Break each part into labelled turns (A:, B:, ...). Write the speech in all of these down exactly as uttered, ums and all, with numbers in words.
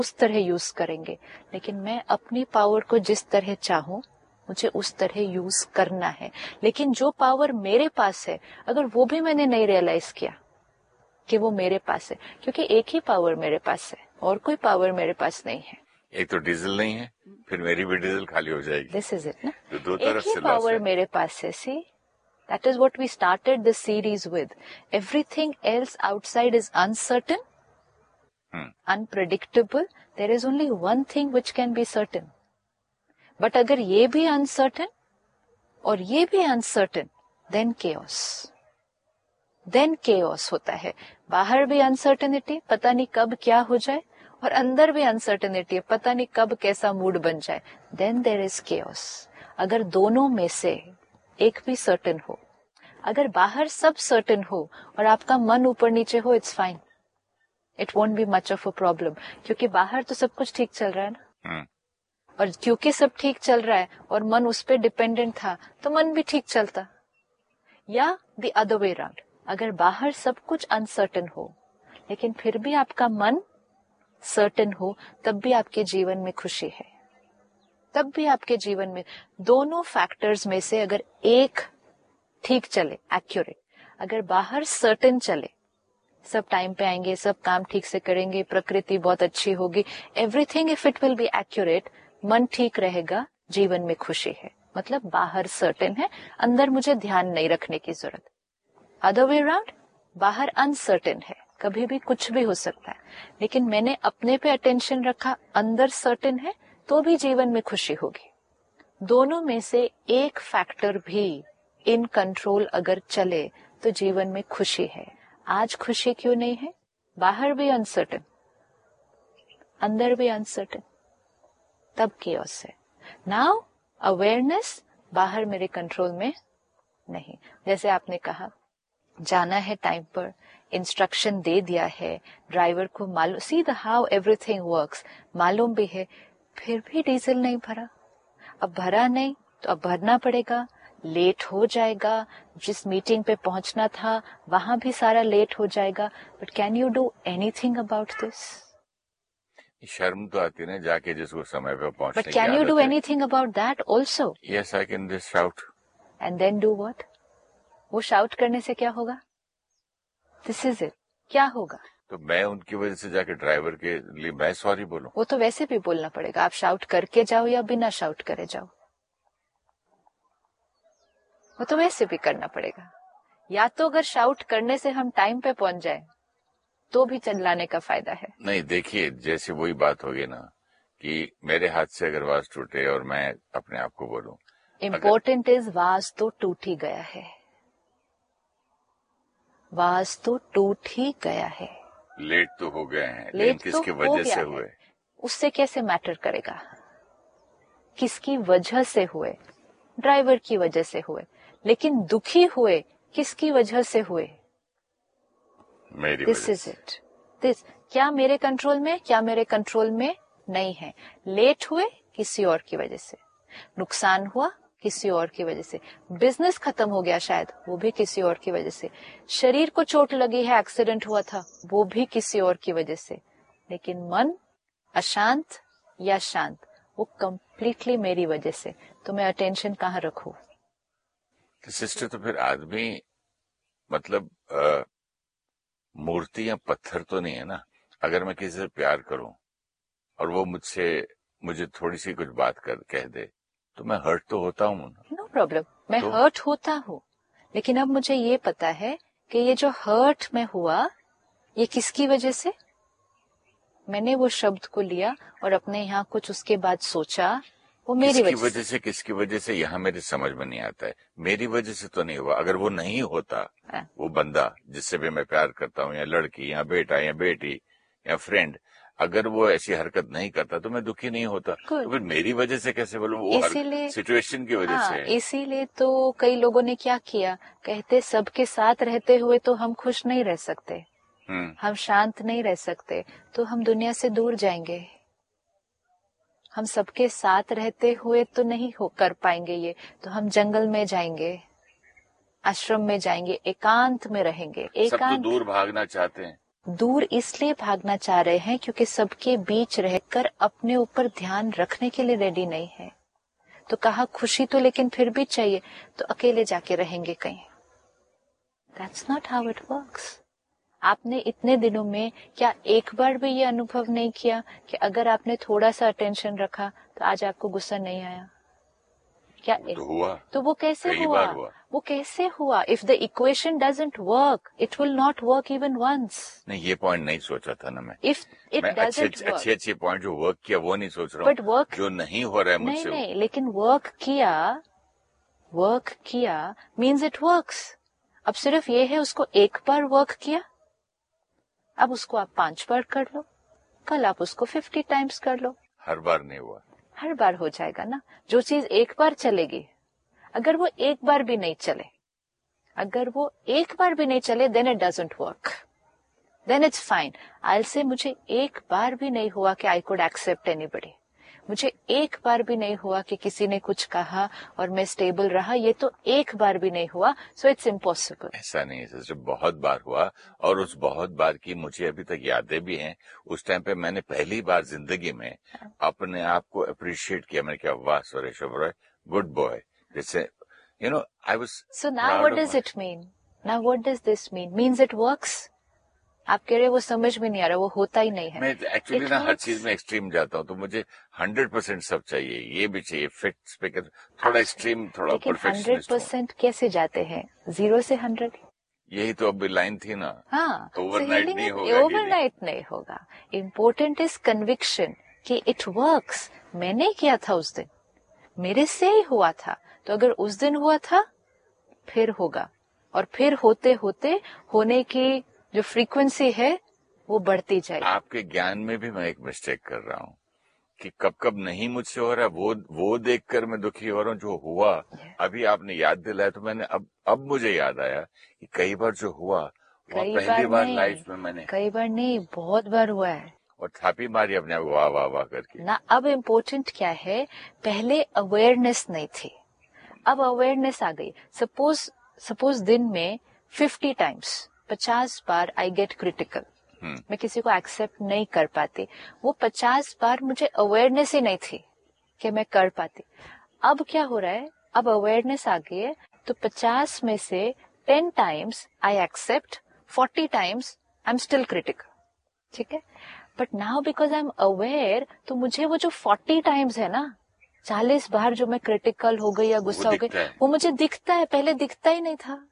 A: उस तरह यूज करेंगे, लेकिन मैं अपनी पावर को जिस तरह चाहूं मुझे उस तरह यूज करना है। लेकिन जो पावर मेरे पास है, अगर वो भी मैंने नहीं रियलाइज किया कि वो मेरे पास है, क्योंकि एक ही पावर मेरे पास है और कोई पावर मेरे पास नहीं है।
B: एक तो डीजल नहीं है, फिर मेरी भी डीजल खाली हो जाएगी।
A: दिस इज इट ना,
B: तो दो
A: एक
B: तरफ
A: ही
B: से लॉस
A: पावर
B: है।
A: मेरे पास है। सी, that is what we started the series with. Everything else outside is uncertain, unpredictable. There is only one thing which can be certain. But अगर ये भी अनसर्टेन और ये भी uncertain, then chaos, then chaos होता है। बाहर भी अनसर्टेनिटी, पता नहीं कब क्या हो जाए, और अंदर भी अनसर्टेनिटी, पता नहीं कब कैसा मूड बन जाए, देन देयर इज केओस। अगर दोनों में से एक भी सर्टेन हो, अगर बाहर सब सर्टेन हो और आपका मन ऊपर नीचे हो, it's fine, it won't be much of a problem, क्योंकि बाहर तो सब कुछ ठीक चल रहा है ना। और क्योंकि सब ठीक चल रहा है और मन उस पर डिपेंडेंट था, तो मन भी ठीक चलता। या द अदर वे राउंड, अगर बाहर सब कुछ अनसर्टेन हो लेकिन फिर भी आपका मन सर्टेन हो, तब भी आपके जीवन में खुशी है, तब भी आपके जीवन में दोनों फैक्टर्स में से अगर एक ठीक चले, एक्यूरेट, अगर बाहर सर्टेन चले, सब टाइम पे आएंगे, सब काम ठीक से करेंगे, प्रकृति बहुत अच्छी होगी, everything if it will be accurate, मन ठीक रहेगा, जीवन में खुशी है। मतलब बाहर सर्टेन है, अंदर मुझे ध्यान नहीं रखने की जरूरत। अदर वे राउंड, बाहर अनसर्टेन है, कभी भी कुछ भी हो सकता है, लेकिन मैंने अपने पे अटेंशन रखा, अंदर सर्टेन है, तो भी जीवन में खुशी होगी। दोनों में से एक फैक्टर भी इन कंट्रोल अगर चले तो जीवन में खुशी है। आज खुशी क्यों नहीं है? बाहर भी अनसर्टेन, अंदर भी अनसर्टेन, तब केओस है। नाउ अवेयरनेस, बाहर मेरे कंट्रोल में नहीं। जैसे आपने कहा, जाना है टाइम पर, इंस्ट्रक्शन दे दिया है, ड्राइवर को मालूम, see the how everything works, मालूम भी है, फिर भी डीजल नहीं भरा। अब भरा नहीं तो अब भरना पड़ेगा, लेट हो जाएगा, जिस मीटिंग पे पहुंचना था वहां भी सारा लेट हो जाएगा। But can you do anything about this?
B: शर्म तो आती है ना, जाके जिसको समय पे पहुंचने
A: बट
B: की
A: कैन यू
B: आदत
A: डू
B: है।
A: Anything about that also?
B: Yes, I can just shout.
A: And then do what? वो शाउट करने से क्या होगा? दिस इज इट, क्या होगा?
B: तो मैं उनकी वजह से जाके ड्राइवर के लिए मैं सॉरी बोलूं?
A: वो तो वैसे भी बोलना पड़ेगा, आप शाउट करके जाओ या बिना शाउट करे जाओ, वो तो वैसे भी करना पड़ेगा। या तो अगर शाउट करने से हम टाइम पे पहुंच जाए तो भी चलाने का फायदा है।
B: नहीं, देखिए, जैसे वही बात होगी ना कि मेरे हाथ से अगर वाज टूटे और मैं अपने आप को बोलूं,
A: इम्पोर्टेंट इज वाज तो टूट ही गया है, वाज तो टूट ही गया है।
B: लेट तो हो गए हैं, लेकिन
A: लेट तो
B: किसकी
A: हो
B: वजह
A: गया
B: से
A: है,
B: हुए?
A: उससे कैसे मैटर करेगा किसकी वजह से हुए? ड्राइवर की वजह से हुए, लेकिन दुखी हुए किसकी वजह से हुए?
B: मेरी
A: दिस
B: वजह
A: इज
B: से।
A: इट, दिस, क्या मेरे कंट्रोल में, क्या मेरे कंट्रोल में नहीं है। लेट हुए किसी और की वजह से, नुकसान हुआ किसी और की वजह से, बिजनेस खत्म हो गया शायद, वो भी किसी और की वजह से, शरीर को चोट लगी है, एक्सीडेंट हुआ था, वो भी किसी और की वजह से, लेकिन मन अशांत या शांत, वो कंप्लीटली मेरी वजह से। तो मैं अटेंशन कहाँ रखूं?
B: तो सिस्टर, तो फिर आदमी मतलब आ, मूर्ति या पत्थर तो नहीं है ना। अगर मैं किसी से प्यार करूं और वो मुझसे मुझे थोड़ी सी कुछ बात कर कह दे, तो मैं हर्ट तो होता हूं ना।
A: नो प्रॉब्लम, मैं
B: तो
A: हर्ट होता हूँ, लेकिन अब मुझे ये पता है कि ये जो हर्ट में हुआ, ये किसकी वजह से? मैंने वो शब्द को लिया और अपने यहाँ कुछ उसके बाद सोचा, वो मेरी
B: किसकी
A: वजह
B: वजह
A: से।
B: से किसकी वजह से यहाँ मेरे समझ में नहीं आता है। मेरी वजह से तो नहीं हुआ। अगर वो नहीं होता,
A: हाँ।
B: वो बंदा जिससे भी मैं प्यार करता हूँ, या लड़की या बेटा या बेटी या फ्रेंड, अगर वो ऐसी हरकत नहीं करता तो मैं दुखी नहीं होता। तो फिर मेरी वजह से कैसे बोलूं? वो
A: इसीलिए,
B: सिचुएशन की वजह से
A: हाँ,
B: है।
A: इसीलिए तो कई लोगों ने क्या किया, कहते सबके साथ रहते हुए तो हम खुश नहीं रह सकते, हम शांत नहीं रह सकते, तो हम दुनिया से दूर जाएंगे। हम सबके साथ रहते हुए तो नहीं हो कर पाएंगे ये, तो हम जंगल में जाएंगे, आश्रम में जाएंगे, एकांत में रहेंगे।
B: सब तो
A: एकांत,
B: दूर भागना चाहते हैं,
A: दूर इसलिए भागना चाह रहे हैं क्योंकि सबके बीच रहकर अपने ऊपर ध्यान रखने के लिए रेडी नहीं है। तो कहा खुशी तो लेकिन फिर भी चाहिए, तो अकेले जाके रहेंगे कहीं। That's not how it works. आपने इतने दिनों में क्या एक बार भी ये अनुभव नहीं किया कि अगर आपने थोड़ा सा अटेंशन रखा तो आज आपको गुस्सा नहीं आया? क्या
B: तो हुआ,
A: तो वो कैसे
B: कई
A: हुआ?
B: बार हुआ।
A: वो कैसे हुआ? If the equation doesn't work, it will not work even once.
B: नहीं, ये पॉइंट नहीं सोचा था ना मैं।
A: इफ इट
B: मैं अच्छे
A: डजंट वर्क,
B: अच्छे अच्छे पॉइंट जो वर्क किया वो नहीं सोच रहा हूँ,
A: बट वर्क
B: जो नहीं हो रहा है
A: नहीं
B: मुझसे।
A: नहीं, लेकिन वर्क किया, वर्क किया मीन्स इट वर्क्स। अब सिर्फ ये है उसको एक बार वर्क किया, अब उसको आप पांच बार कर लो, कल आप उसको फिफ्टी टाइम्स कर लो।
B: हर बार नहीं हुआ,
A: हर बार हो जाएगा ना। जो चीज एक बार चलेगी, अगर वो एक बार भी नहीं चले, अगर वो एक बार भी नहीं चले, then it doesn't work, then it's fine. आई से मुझे एक बार भी नहीं हुआ कि आई कुड एक्सेप्ट एनीबडी, मुझे एक बार भी नहीं हुआ कि किसी ने कुछ कहा और मैं स्टेबल रहा, ये तो एक बार भी नहीं हुआ, सो इट्स इम्पॉसिबल।
B: ऐसा नहीं है सिस्टर, बहुत बार हुआ, और उस बहुत बार की मुझे अभी तक यादें भी हैं। उस टाइम पे मैंने पहली बार जिंदगी में अपने आप को अप्रिशिएट किया। मैंने कहा वाह सुरेश ओबेरॉय, गुड बॉय, जैसे you know I was.
A: So now what does it mean? Now what does this mean? Means it works? आप कह रहे हो वो समझ में नहीं आ रहा, वो होता ही नहीं है।
B: मैं एक्चुअली ना हर चीज में एक्सट्रीम जाता हूँ, तो मुझे हंड्रेड परसेंट सब चाहिए, ये भी चाहिए, फिट स्पीकर, थोड़ा एक्सट्रीम, थोड़ा
A: लेकिन हंड्रेड
B: परफेक्शनिस्ट हूँ।
A: परसेंट कैसे जाते हैं जीरो से हंड्रेड?
B: यही तो अभी लाइन थी ना।
A: हाँ,
B: ओवरनाइट नहीं होगा,
A: ओवरनाइट नहीं होगा। इम्पोर्टेंट इज कन्विक्शन कि इट वर्क्स। मैंने किया था उस दिन, मेरे से ही हुआ था, तो अगर उस दिन हुआ था फिर होगा, और फिर होते होते होने की जो फ्रीक्वेंसी है वो बढ़ती जाएगी।
B: आपके ज्ञान में भी मैं एक मिस्टेक कर रहा हूँ कि कब कब नहीं मुझसे हो रहा, वो वो देखकर मैं दुखी हो रहा हूँ। जो हुआ अभी आपने याद दिलाया, तो मैंने अब अब मुझे याद आया कि कई बार जो हुआ वो
A: कई
B: पहली
A: बार
B: बार
A: नहीं,
B: लाइफ में मैंने,
A: कई बार नहीं, बहुत बार हुआ है,
B: और थापी मारी अपने आप वाह वाह वाह करके
A: ना। अब इम्पोर्टेंट क्या है, पहले अवेयरनेस नहीं थी, अब अवेयरनेस आ गई। सपोज सपोज दिन में फिफ्टी टाइम्स, पचास बार आई गेट क्रिटिकल, मैं किसी को एक्सेप्ट नहीं कर पाती, वो पचास बार मुझे अवेयरनेस ही नहीं थी कि मैं कर पाती। अब क्या हो रहा है, अब अवेयरनेस आ गई है, तो पचास में से ten times I accept, forty times I am still critical, ठीक है। But now because I am aware, तो मुझे वो जो फोर्टी टाइम्स है ना, चालीस बार जो मैं क्रिटिकल हो गई या गुस्सा हो गई, वो मुझे दिखता है, पहले दिखता ही नहीं था।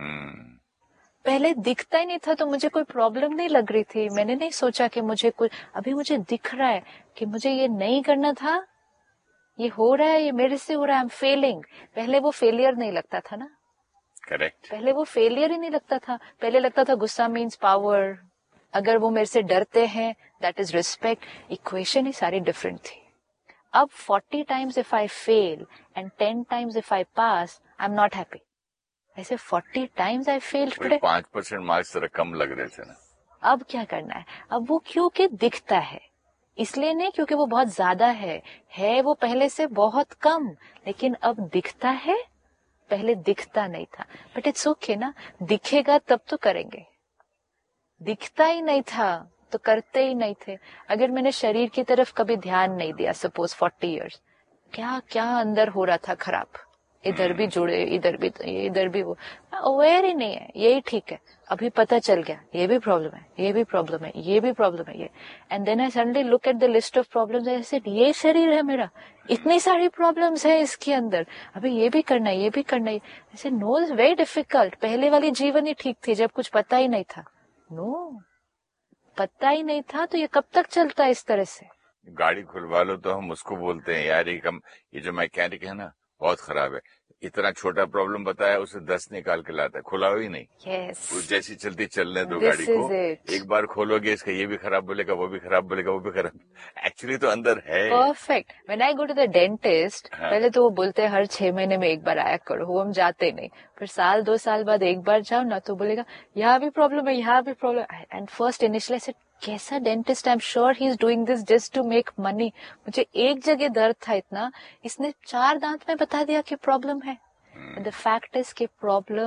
A: पहले दिखता ही नहीं था तो मुझे कोई प्रॉब्लम नहीं लग रही थी, मैंने नहीं सोचा कि मुझे कुछ, अभी मुझे दिख रहा है कि मुझे ये नहीं करना था, ये हो रहा है, ये मेरे से हो रहा है, आई एम फेलिंग। पहले वो फेलियर नहीं लगता था ना,
B: करेक्ट,
A: पहले वो फेलियर ही नहीं लगता था, पहले लगता था गुस्सा मीन्स पावर, अगर वो मेरे से डरते हैं दैट इज रिस्पेक्ट। इक्वेशन ही सारी डिफरेंट थी। अब forty times if I fail and ten times if I pass, I am not happy. ऐसे forty times I failed today,
B: पांच परसेंट मार्क्स जरा कम लग रहे थे ना।
A: अब क्या करना है, अब वो क्योंकि दिखता है, इसलिए नहीं क्योंकि वो बहुत ज्यादा है, है वो पहले से बहुत कम, लेकिन अब दिखता है, पहले दिखता नहीं था। बट इट्स ओके ना, दिखेगा तब तो करेंगे, दिखता ही नहीं था तो करते ही नहीं थे। अगर मैंने शरीर की तरफ कभी ध्यान नहीं दिया, सपोज फोर्टी इयर्स, क्या क्या अंदर हो रहा था खराब, इधर भी जुड़े, इधर भी इधर भी वो, अवेयर ही नहीं है, यही ठीक है। अभी पता चल गया ये भी प्रॉब्लम है, ये भी प्रॉब्लम है, ये भी प्रॉब्लम है, ये, and then I suddenly look at the list of problems, I said ये शरीर है मेरा, इतनी सारी प्रॉब्लम्स है इसके अंदर, अभी ये भी करना है, ये भी करना है। ऐसे नो, इज वेरी डिफिकल्ट। पहले वाली जीवन ही ठीक थी जब कुछ पता ही नहीं था। नो, पता ही नहीं था तो ये कब तक चलता है इस तरह से।
B: गाड़ी खुलवा लो तो हम उसको बोलते हैं यार ये कम, ये जो मैकेनिक है ना बहुत खराब है, इतना छोटा प्रॉब्लम बताया उसे दस निकाल के लाता है, खुलाओ ही नहीं।
A: yes.
B: वो जैसी चलती चलने दो
A: This
B: गाड़ी को,
A: it.
B: एक बार खोलोगे इसका ये भी खराब बोलेगा, वो भी खराब बोलेगा, वो भी खराब, एक्चुअली तो अंदर है
A: perfect. When I go to the dentist,
B: हाँ.
A: पहले तो वो बोलते हैं हर छह महीने में एक बार आया करो, वो हम जाते नहीं, फिर साल दो साल बाद एक बार जाओ ना तो बोलेगा यहाँ भी प्रॉब्लम है, यहाँ भी प्रॉब्लम। एंड फर्स्ट इनिशियली से कैसा dentist, I am sure he is doing this just to make money. मुझे एक जगह दर्द था इतना, इसने चार दांत में बता दिया कि प्रॉब्लम है। द फैक्ट इज कि प्रॉब्लम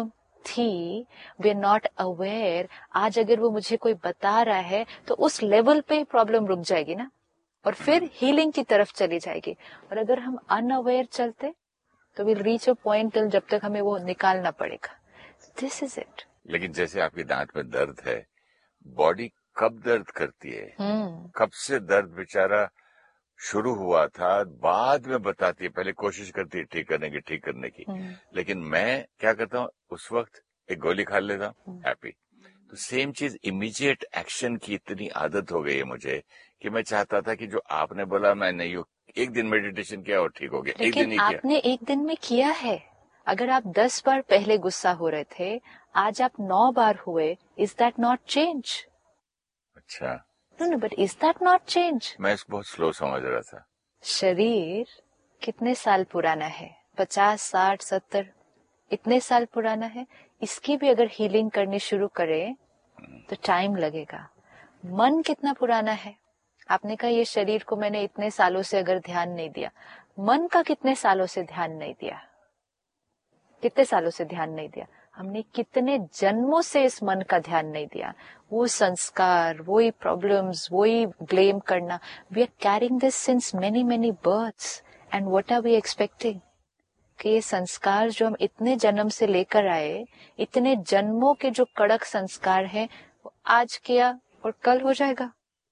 A: थी, वी आर नॉट अवेयर, आज अगर वो मुझे कोई बता रहा है तो उस लेवल पे प्रॉब्लम रुक जाएगी ना, और फिर हीलिंग की तरफ चली जाएगी. और अगर हम अनअवेयर चलते तो विल रीच अ पॉइंट जब तक हमें वो निकालना पड़ेगा. This is it.
B: लेकिन जैसे आपकी दांत में दर्द है, बॉडी कब दर्द करती है,
A: hmm.
B: कब से दर्द बेचारा शुरू हुआ था, बाद में बताती है, पहले कोशिश करती है ठीक करने की ठीक करने की hmm. लेकिन मैं क्या करता हूँ, उस वक्त एक गोली खा लेता हूँ, हैप्पी. तो सेम चीज, इमीडिएट एक्शन की इतनी आदत हो गई है मुझे कि मैं चाहता था कि जो आपने बोला मैं नहीं, एक दिन मेडिटेशन किया और ठीक हो गया. एक दिन ही किया.
A: आपने एक दिन में किया है. अगर आप दस बार पहले गुस्सा हो रहे थे, आज आप नौ बार हुए, इज दैट नॉट चेंज?
B: अच्छा.
A: No no, but is that not change?
B: मैं इसको बहुत स्लो समझ रहा था.
A: शरीर कितने साल पुराना है? पचास, साठ, सत्तर, इतने साल पुराना है. इसकी भी अगर हीलिंग करनी शुरू करें तो टाइम लगेगा. मन कितना पुराना है? आपने कहा ये शरीर को मैंने इतने सालों से अगर ध्यान नहीं दिया, मन का कितने सालों से ध्यान नहीं दिया? कितने सालों से ध्यान नहीं दिया? हमने कितने जन्मों से इस मन का ध्यान नहीं दिया. वो संस्कार, वही प्रॉब्लम्स, वही ब्लेम करना. We are carrying this since many many births, and what are we expecting कि ये संस्कार जो हम इतने जन्म से लेकर आए, इतने जन्मों के जो कड़क संस्कार हैं, वो आज किया और कल हो जाएगा.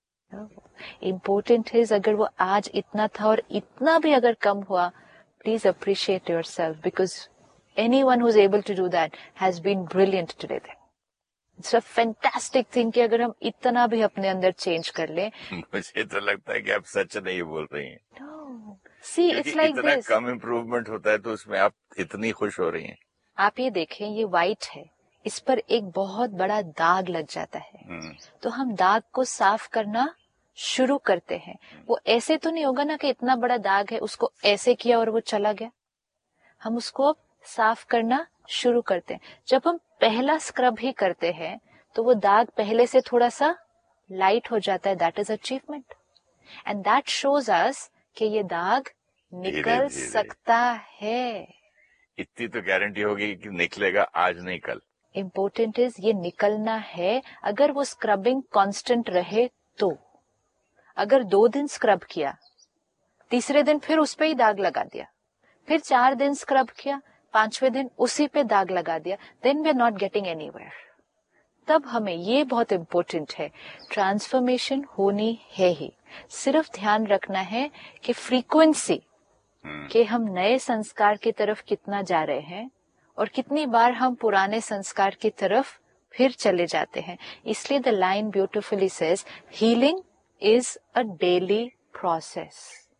A: इम्पोर्टेंट है अगर वो आज इतना था और इतना भी अगर कम हुआ, please appreciate yourself, because anyone who's able to do that has been brilliant today. It's a fantastic thing कि अगर हम इतना भी अपने अंदर चेंज कर लें.
B: मुझे तो लगता है कि आप सच नहीं बोल रही हैं.
A: No. See, it's like
B: इतना
A: this.
B: कम इम्प्रूवमेंट होता है तो उसमें आप इतनी खुश हो रही हैं.
A: आप ये देखें, ये व्हाइट है, इस पर एक बहुत बड़ा दाग लग जाता है, तो हम दाग को साफ करना शुरू करते हैं. वो ऐसे तो नहीं होगा ना कि इतना बड़ा दाग है, उसको ऐसे किया और वो चला गया. हम उसको साफ करना शुरू करते हैं. जब हम पहला स्क्रब ही करते हैं तो वो दाग पहले से थोड़ा सा लाइट हो जाता है. That is achievement, and that shows us कि ये दाग निकल सकता है.
B: इतनी तो गारंटी होगी कि निकलेगा, आज नहीं कल.
A: इम्पोर्टेंट इज ये निकलना है. अगर वो स्क्रबिंग कांस्टेंट रहे तो, अगर दो दिन स्क्रब किया, तीसरे दिन फिर उस पे ही दाग लगा दिया, फिर चार दिन स्क्रब किया, पांचवें दिन उसी पे दाग लगा दिया, then we are not getting anywhere. तब हमें ये बहुत इंपॉर्टेंट है, ट्रांसफॉर्मेशन होनी है ही. सिर्फ ध्यान रखना है कि फ्रीक्वेंसी कि हम नए संस्कार की तरफ कितना जा रहे हैं और कितनी बार हम पुराने संस्कार की तरफ फिर चले जाते हैं. इसलिए the line beautifully says, healing is a daily process.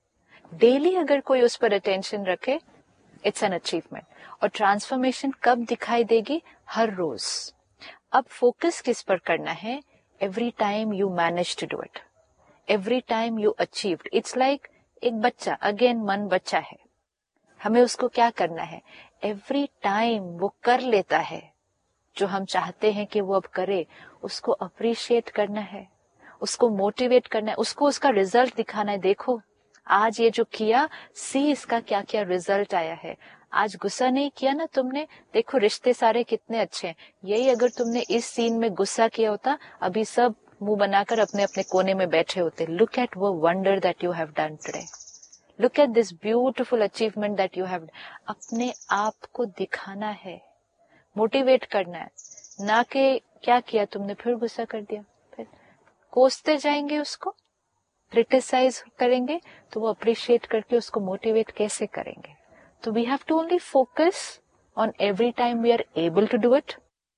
A: Daily अगर कोई उस पर अटेंशन रखे, इट्स एन अचीवमेंट. और ट्रांसफॉर्मेशन कब दिखाई देगी? हर रोज. अब फोकस किस पर करना है? Every time you manage to do it, every time you achieved. It's like एक बच्चा, अगेन मन बच्चा है, हमें उसको क्या करना है? एवरी टाइम वो कर लेता है जो हम चाहते हैं कि वो अब करे, उसको अप्रिशिएट करना है, उसको मोटिवेट करना है, उसको उसका रिजल्ट दिखाना है. देखो आज ये जो किया, सी इसका क्या क्या रिजल्ट आया है. आज गुस्सा नहीं किया ना तुमने, देखो रिश्ते सारे कितने अच्छे हैं. यही अगर तुमने इस सीन में गुस्सा किया होता, अभी सब मुंह बनाकर अपने अपने कोने में बैठे होते. लुक एट वो wonder that you have done today. Look at this beautiful achievement that you have. अपने आप को दिखाना है, मोटिवेट करना है, ना कि क्या किया तुमने फिर गुस्सा कर दिया. फिर कोसते जाएंगे, उसको क्रिटिसाइज करेंगे, तो वो अप्रिशिएट करके उसको मोटिवेट कैसे करेंगे? So we have to only focus on every time we are able to do it,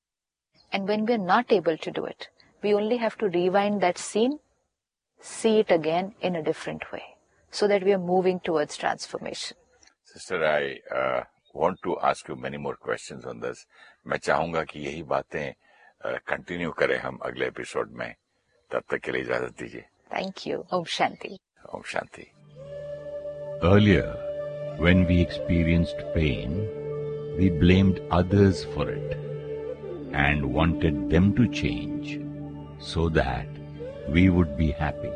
A: and when we are not able to do it, we only have to rewind that scene, see it again in a different way, so that we are moving towards transformation.
B: Sister, I uh, want to ask you many more questions on this. मैं चाहूंगा कि यही बातें continue uh, करें हम अगले episode में. तब तक के लिए इजाजत दीजिए.
A: Thank you. Om Shanti.
B: Om Shanti.
C: Earlier, when we experienced pain, we blamed others for it and wanted them to change so that we would be happy.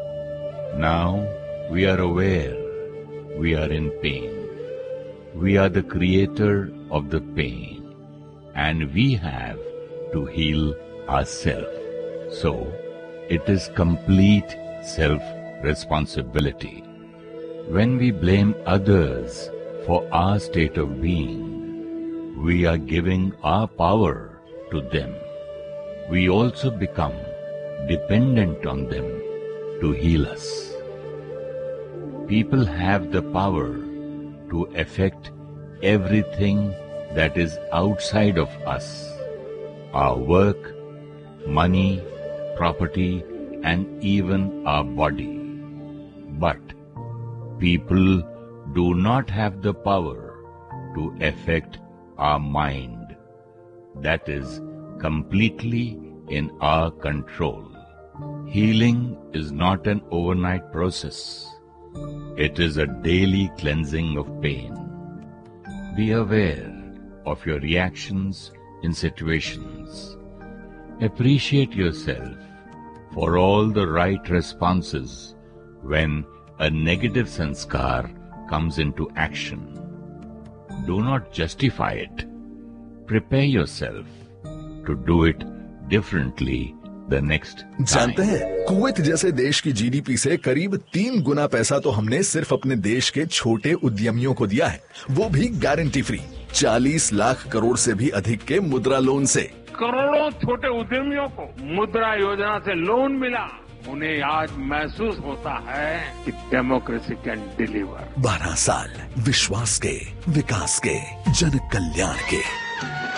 C: Now we are aware we are in pain. We are the creator of the pain and we have to heal ourselves. So, it is complete self-responsibility. When we blame others for our state of being, we are giving our power to them. We also become dependent on them to heal us. People have the power to affect everything that is outside of us. Our work, money, property, and even our body. But people do not have the power to affect our mind. That is completely in our control. Healing is not an overnight process. It is a daily cleansing of pain. Be aware of your reactions in situations. Appreciate yourself for all the right responses when a negative sanskar comes into action. Do not justify it. Prepare yourself to do it differently the next time.
D: जानते हैं, Kuwait जैसे देश की GDP से करीब तीन गुना पैसा तो हमने सिर्फ अपने देश के छोटे उद्यमियों को दिया है, वो भी गारंटी फ्री। चालीस लाख करोड़ से भी अधिक के मुद्रा लोन से।
E: करोड़ों छोटे उद्यमियों को मुद्रा योजना से लोन मिला। उन्हें आज महसूस होता है कि डेमोक्रेसी कैन डिलीवर।
D: बारह साल विश्वास के, विकास के, जन कल्याण के।